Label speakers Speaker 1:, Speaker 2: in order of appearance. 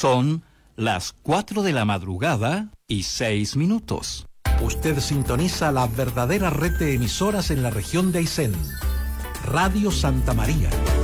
Speaker 1: Son las 4 de la madrugada y 6 minutos.
Speaker 2: Usted sintoniza la verdadera red de emisoras en la región de Aysén. Radio Santa María.